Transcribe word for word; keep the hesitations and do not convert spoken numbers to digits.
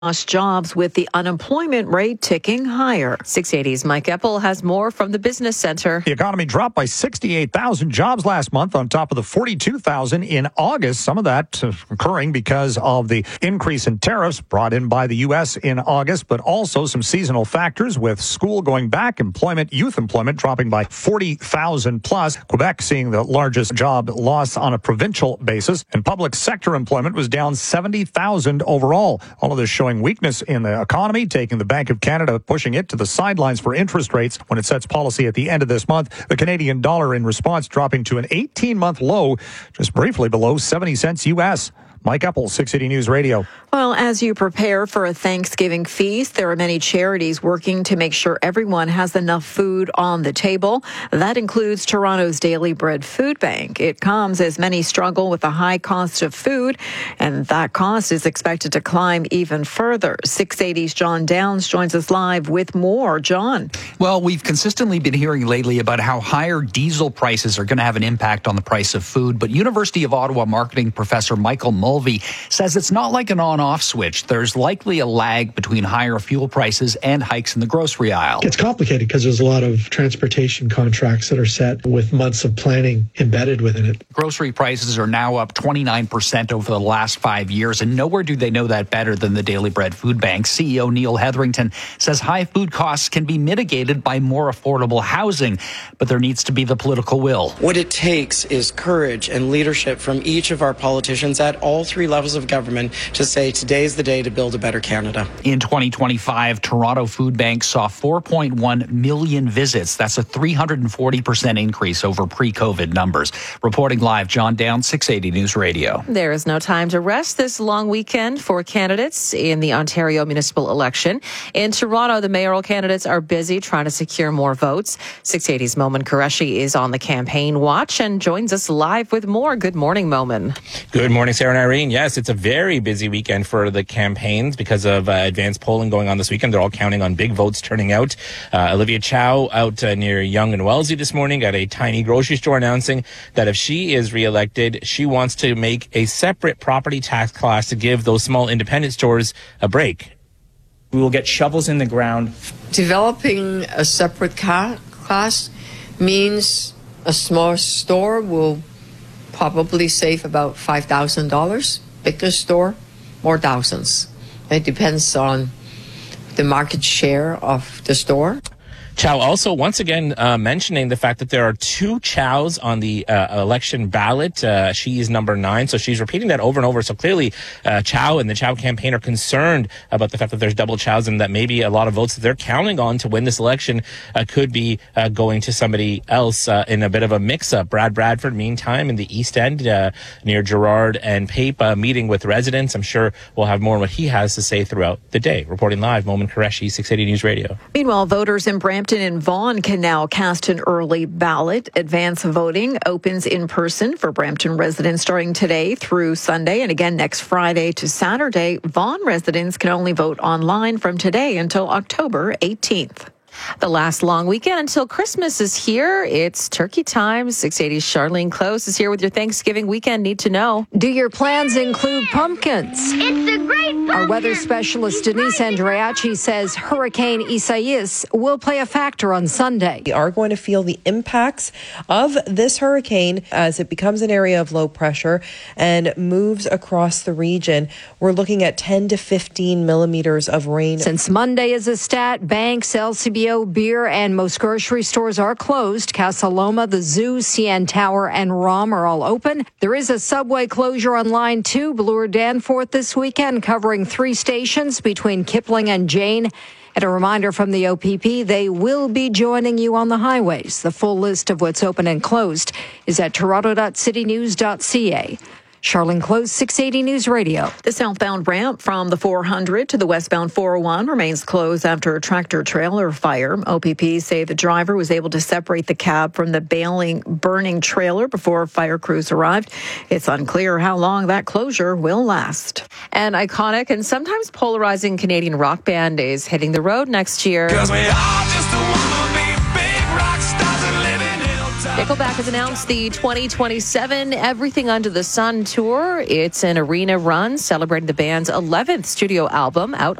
lost jobs with the unemployment rate ticking higher. six eighty's Mike Eppel has more from the Business Center. The economy dropped by sixty-eight thousand jobs last month on top of the forty-two thousand in August. Some of that occurring because of the increase in tariffs brought in by the U S in August, but also some seasonal factors with school going back, employment, youth employment dropping by forty thousand plus. Quebec seeing the largest job loss on a provincial basis, and public sector employment was down seventy thousand overall. All of this showing weakness in the economy, taking the Bank of Canada pushing it to the sidelines for interest rates when it sets policy at the end of this month. The Canadian dollar in response dropping to an eighteen-month low, just briefly below seventy cents U S. Mike Eppel, six eighty News Radio. Well, as you prepare for a Thanksgiving feast, there are many charities working to make sure everyone has enough food on the table. That includes Toronto's Daily Bread Food Bank. It comes as many struggle with the high cost of food, and that cost is expected to climb even further. six eighty's John Downs joins us live with more. John. Well, we've consistently been hearing lately about how higher diesel prices are going to have an impact on the price of food, but University of Ottawa marketing professor Michael Mulvey says it's not like an on-off switch. There's likely a lag between higher fuel prices and hikes in the grocery aisle. It's complicated because there's a lot of transportation contracts that are set with months of planning embedded within it. Grocery prices are now up twenty-nine percent over the last five years, and nowhere do they know that better than the Daily Bread Food Bank. C E O Neil Hetherington says high food costs can be mitigated by more affordable housing, but there needs to be the political will. What it takes is courage and leadership from each of our politicians at all three levels of government to say today's the day to build a better Canada. In twenty twenty-five, Toronto Food Bank saw four point one million visits. That's a three hundred forty percent increase over pre-COVID numbers. Reporting live, John Downs, six eighty News Radio. There is no time to rest this long weekend for candidates in the Ontario municipal election. In Toronto, the mayoral candidates are busy trying to secure more votes. six eighty's Momin Qureshi is on the campaign watch and joins us live with more. Good morning, Momin. Good morning, Sarah and Irene. Yes, it's a very busy weekend for the campaigns because of uh, advanced polling going on this weekend. They're all counting on big votes turning out. Uh, Olivia Chow out uh, near Yonge and Wellesley this morning at a tiny grocery store announcing that if she is reelected, she wants to make a separate property tax class to give those small independent stores a break. We will get shovels in the ground. Developing a separate ca- class means a small store will probably save about five thousand dollars. Bigger store, more thousands. It depends on the market share of the store. Chow also once again uh, mentioning the fact that there are two Chows on the uh, election ballot. Uh, she is number nine, so she's repeating that over and over. So clearly uh, Chow and the Chow campaign are concerned about the fact that there's double Chows and that maybe a lot of votes that they're counting on to win this election uh, could be uh, going to somebody else uh, in a bit of a mix-up. Brad Bradford, meantime, in the East End uh, near Gerrard and Pape, uh, meeting with residents. I'm sure we'll have more on what he has to say throughout the day. Reporting live, Momin Qureshi, six eighty News Radio. Meanwhile, voters in Brampton and Vaughan can now cast an early ballot. Advance voting opens in person for Brampton residents starting today through Sunday and again next Friday to Saturday. Vaughan residents can only vote online from today until October eighteenth. The last long weekend until Christmas is here. It's turkey time. six eighty's Charlene Close is here with your Thanksgiving weekend Need to Know. Do your plans include pumpkins? It's the great pumpkin. Our weather specialist Denise Andreacci says Hurricane Isaias will play a factor on Sunday. We are going to feel the impacts of this hurricane as it becomes an area of low pressure and moves across the region. We're looking at ten to fifteen millimeters of rain. Since Monday is a stat, banks, L C B O, beer, and most grocery stores are closed. Casa Loma, the Zoo, C N Tower, and ROM are all open. There is a subway closure on Line two, Bloor Danforth this weekend, covering three stations between Kipling and Jane. And a reminder from the O P P, they will be joining you on the highways. The full list of what's open and closed is at toronto dot city news dot c a. Charlene Close, six eighty News Radio. The southbound ramp from the four hundred to the westbound four oh one remains closed after a tractor trailer fire. O P P say the driver was able to separate the cab from the bailing, burning trailer before fire crews arrived. It's unclear how long that closure will last. An iconic and sometimes polarizing Canadian rock band is hitting the road next year. 'Cause we all just wanna be big rock stars and live in Hilltop. Nickelback has announced the twenty twenty-seven Everything Under the Sun tour. It's an arena run celebrating the band's eleventh studio album out